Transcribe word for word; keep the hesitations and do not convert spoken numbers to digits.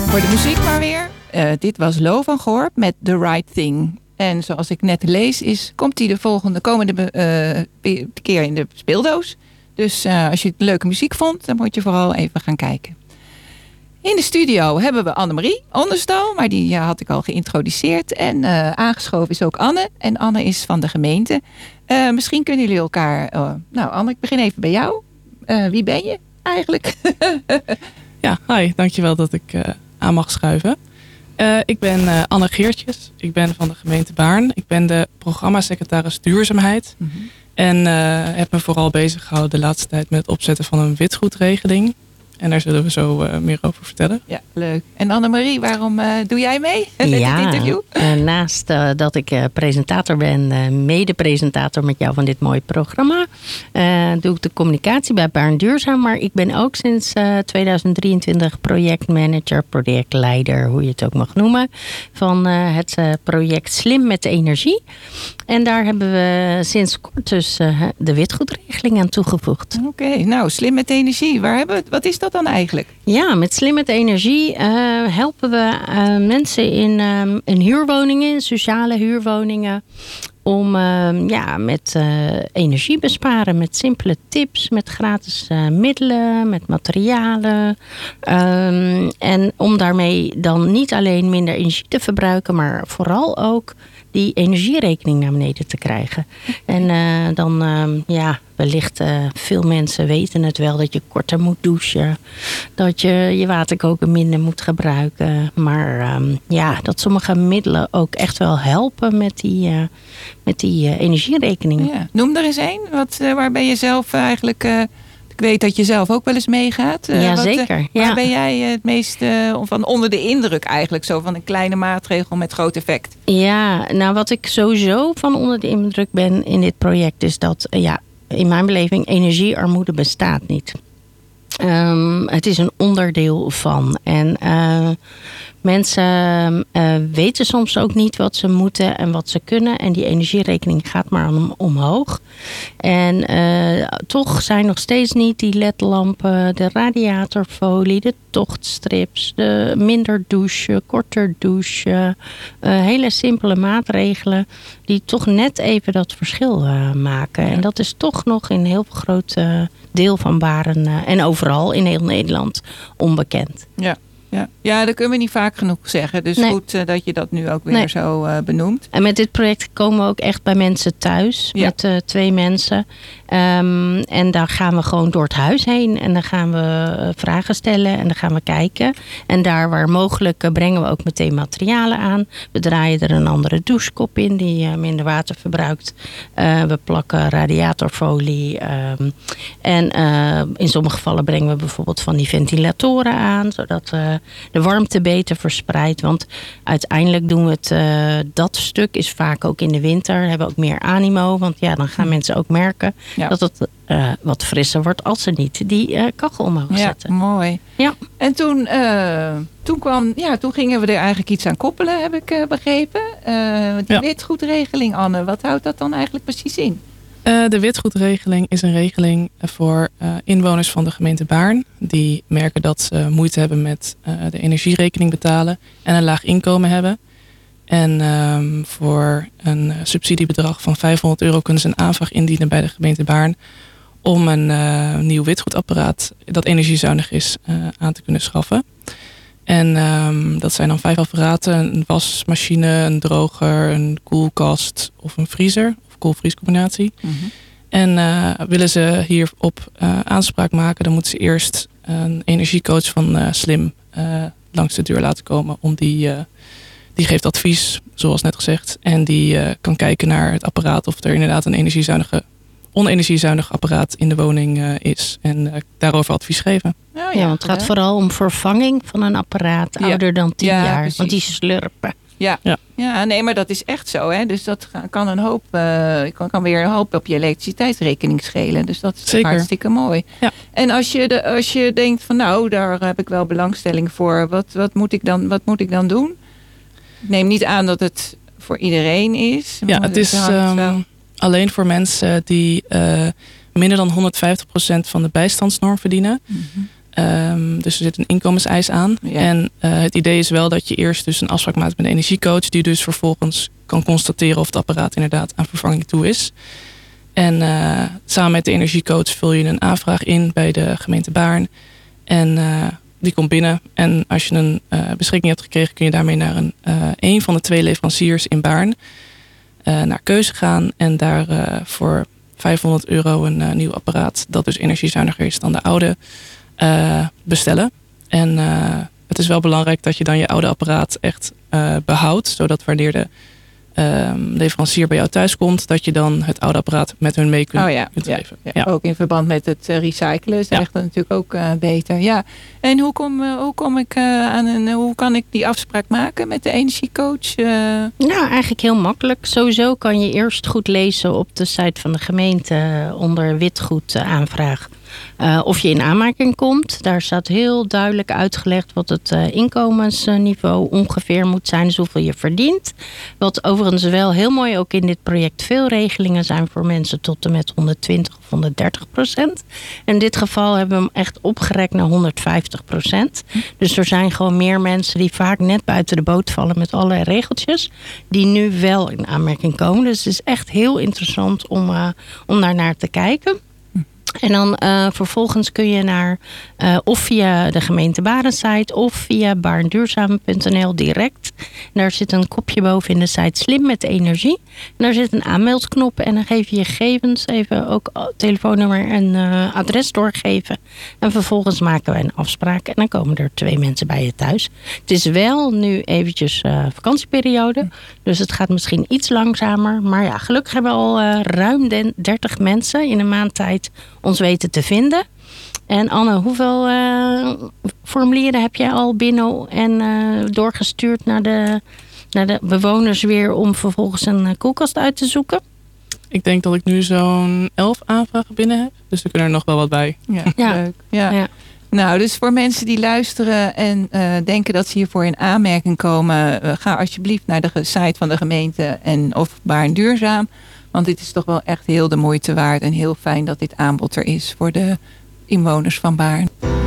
Voor de muziek maar weer. Uh, dit was Lo van Gorp met The Right Thing. En zoals ik net lees, is, komt hij de volgende komende uh, keer in de speeldoos. Dus uh, als je leuke muziek vond, dan moet je vooral even gaan kijken. In de studio hebben we Annemarie Onderstal, maar die ja, had ik al geïntroduceerd. En uh, aangeschoven is ook Anne. En Anne is van de gemeente. Uh, misschien kunnen jullie elkaar... Uh, nou Anne, ik begin even bij jou. Uh, wie ben je eigenlijk? Ja, hi. Dankjewel dat ik uh, aan mag schuiven. Uh, ik ben uh, Anne Geertjes. Ik ben van de gemeente Baarn. Ik ben de programmasecretaris duurzaamheid. Mm-hmm. En uh, heb me vooral bezig gehouden de laatste tijd met het opzetten van een witgoedregeling. En daar zullen we zo uh, meer over vertellen. Ja, leuk. En Annemarie, waarom uh, doe jij mee met ja, dit interview? Uh, naast uh, dat ik uh, presentator ben, uh, mede-presentator met jou van dit mooie programma, uh, doe ik de communicatie bij Baarn Duurzaam. Maar ik ben ook sinds uh, tweeduizend drieëntwintig projectmanager, projectleider, hoe je het ook mag noemen, van uh, het uh, project Slim met Energie. En daar hebben we sinds kort dus uh, de witgoedregeling aan toegevoegd. Oké, okay, nou, Slim met Energie. Waar hebben we, wat is dat dan eigenlijk? Ja, met Slim met Energie uh, helpen we uh, mensen in, um, in huurwoningen, in sociale huurwoningen, om uh, ja, met uh, energie besparen, met simpele tips, met gratis uh, middelen, met materialen. Um, en om daarmee dan niet alleen minder energie te verbruiken, maar vooral ook die energierekening naar beneden te krijgen. En uh, dan, uh, ja, wellicht uh, veel mensen weten het wel dat je korter moet douchen. Dat je je waterkoker minder moet gebruiken. Maar um, ja, dat sommige middelen ook echt wel helpen met die, uh, met die uh, energierekening. Ja. Noem er eens één. Wat, uh, waar ben je zelf eigenlijk... Uh... Ik weet dat je zelf ook wel eens meegaat. Uh, ja, wat, zeker. Uh, ja. Waar ben jij het meest uh, van onder de indruk eigenlijk? Zo van een kleine maatregel met groot effect. Ja, nou wat ik sowieso van onder de indruk ben in dit project is dat, uh, ja, in mijn beleving, energiearmoede bestaat niet. Um, het is een onderdeel van. En uh, mensen uh, weten soms ook niet wat ze moeten en wat ze kunnen. En die energierekening gaat maar om, omhoog. En uh, toch zijn nog steeds niet die L E D-lampen, de radiatorfolie, de tochtstrips, de minder douchen, korter douchen. Uh, hele simpele maatregelen die toch net even dat verschil uh, maken. Ja. En dat is toch nog in heel groot uh, deel van Baarn uh, en overal in heel Nederland onbekend. Ja. Ja. ja, dat kunnen we niet vaak genoeg zeggen. Dus nee. goed uh, dat je dat nu ook weer nee. zo uh, benoemt. En met dit project komen we ook echt bij mensen thuis. Ja. Met uh, twee mensen. Um, en daar gaan we gewoon door het huis heen. En dan gaan we uh, vragen stellen. En dan gaan we kijken. En daar waar mogelijk uh, brengen we ook meteen materialen aan. We draaien er een andere douchekop in. Die uh, minder water verbruikt. Uh, we plakken radiatorfolie. Um, en uh, in sommige gevallen brengen we bijvoorbeeld van die ventilatoren aan. Zodat uh, de warmte beter verspreidt. Want uiteindelijk doen we het... Uh, dat stuk is vaak ook in de winter. Hebben we ook meer animo. Want ja, dan gaan mensen ook merken... Ja. dat het uh, wat frisser wordt als ze niet die uh, kachel omhoog zetten. Ja, mooi. Ja. En toen, uh, toen, kwam, ja, toen gingen we er eigenlijk iets aan koppelen, heb ik uh, begrepen. Uh, die ja. witgoedregeling, Anne, wat houdt dat dan eigenlijk precies in? Uh, de witgoedregeling is een regeling voor uh, inwoners van de gemeente Baarn. Die merken dat ze moeite hebben met uh, de energierekening betalen en een laag inkomen hebben. En um, voor een subsidiebedrag van vijfhonderd euro kunnen ze een aanvraag indienen bij de gemeente Baarn om een uh, nieuw witgoedapparaat dat energiezuinig is uh, aan te kunnen schaffen. En um, dat zijn dan vijf apparaten: een wasmachine, een droger, een koelkast of een vriezer of koelvriescombinatie. Mm-hmm. En uh, willen ze hierop uh, aanspraak maken, dan moeten ze eerst een energiecoach van uh, Slim uh, langs de deur laten komen om die... Uh, Die geeft advies, zoals net gezegd. En die uh, kan kijken naar het apparaat of er inderdaad een energiezuinige, onenergiezuinig apparaat in de woning uh, is. En uh, daarover advies geven. Oh, ja, ja, want het gaat vooral om vervanging van een apparaat ja. ouder dan tien ja, jaar. Precies. Want die slurpen. Ja. Ja. ja, nee, maar dat is echt zo. Hè? Dus dat kan een hoop, uh, kan, kan weer een hoop op je elektriciteitsrekening schelen. Dus dat is Zeker. hartstikke mooi. Ja. En als je, de, als je denkt van nou, daar heb ik wel belangstelling voor. Wat, wat, moet, ik dan, wat moet ik dan doen? Ik neem niet aan dat het voor iedereen is. Ja, het is um, alleen voor mensen die uh, minder dan honderdvijftig procent van de bijstandsnorm verdienen. Mm-hmm. Um, dus er zit een inkomenseis aan. Ja. En uh, het idee is wel dat je eerst dus een afspraak maakt met een energiecoach, die dus vervolgens kan constateren of het apparaat inderdaad aan vervanging toe is. En uh, samen met de energiecoach vul je een aanvraag in bij de gemeente Baarn. En uh, die komt binnen. En als je een uh, beschikking hebt gekregen, kun je daarmee naar een, uh, een van de twee leveranciers in Baarn uh, naar keuze gaan. En daar uh, voor vijfhonderd euro een uh, nieuw apparaat, dat dus energiezuiniger is dan de oude, uh, bestellen. En uh, het is wel belangrijk dat je dan je oude apparaat echt uh, behoudt. Zodat wanneer de uh, leverancier bij jou thuis komt, dat je dan het oude apparaat met hun mee kunt, oh ja, kunt ja, geven. ja. Ja. Ook in verband met het uh, recyclen is ja. echt natuurlijk ook uh, beter. Ja. En hoe kom, uh, hoe kom ik uh, aan een, uh, hoe kan ik die afspraak maken met de energiecoach? Uh... Nou, eigenlijk heel makkelijk. Sowieso kan je eerst goed lezen op de site van de gemeente onder witgoed uh, aanvraag. Uh, of je in aanmerking komt. Daar staat heel duidelijk uitgelegd wat het uh, inkomensniveau ongeveer moet zijn. Dus hoeveel je verdient. Wat overigens wel heel mooi ook in dit project veel regelingen zijn voor mensen tot en met honderdtwintig of honderddertig procent. In dit geval hebben we hem echt opgerekt naar honderdvijftig procent. Dus er zijn gewoon meer mensen die vaak net buiten de boot vallen met allerlei regeltjes. Die nu wel in aanmerking komen. Dus het is echt heel interessant om, uh, om daar naar te kijken. En dan uh, vervolgens kun je naar uh, of via de gemeente Baarn site of via baarnduurzaam punt n l direct. En daar zit een kopje boven in de site slim met energie. En daar zit een aanmeldknop en dan geef je je gegevens, even ook telefoonnummer en uh, adres doorgeven. En vervolgens maken we een afspraak en dan komen er twee mensen bij je thuis. Het is wel nu eventjes uh, vakantieperiode, dus het gaat misschien iets langzamer. Maar ja, gelukkig hebben we al uh, ruim dertig mensen in een maand tijd ons weten te vinden. En Anne, hoeveel uh, formulieren heb jij al binnen en uh, doorgestuurd naar de, naar de bewoners weer om vervolgens een uh, koelkast uit te zoeken? Ik denk dat ik nu zo'n elf aanvragen binnen heb. Dus er kunnen er nog wel wat bij. Ja, ja. leuk. Ja. Ja. Nou, dus voor mensen die luisteren en uh, denken dat ze hiervoor in aanmerking komen, uh, ga alsjeblieft naar de site van de gemeente en of Baarn Duurzaam. Want dit is toch wel echt heel de moeite waard en heel fijn dat dit aanbod er is voor de inwoners van Baarn.